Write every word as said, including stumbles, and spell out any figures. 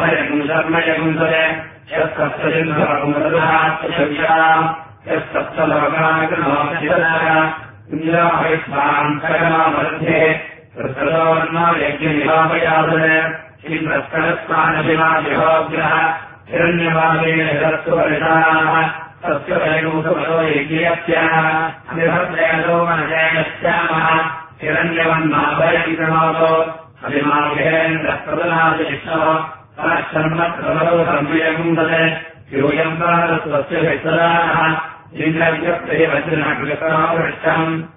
यगुम् शर्मयगुन्दरे यत्सप्तसिन्धुरगुन्दरुहात्मशव्या यत्सप्तलोकाग्रमाभिषदान्तरमध्ये तत्सर्ववर्णयज्ञनिवापयादरे इन्द्रस्करस्मानभिमाभिहोग्रः हिरण्यवादेन हिरस्वरिषाः तस्य वैगुंसमलो यज्ञस्याः निभद्रेणो मनजयश्यामः हिरण्यवन्नाभयङ्कमादो अभिमाभिहेन्द्रप्रदनादिष्णो परशर्मप्रदो धर्मयगुन्दरे यूयम् स्वस्य विसदानः इन्द्रव्यक्ते वज्रनकृतरावृष्टम्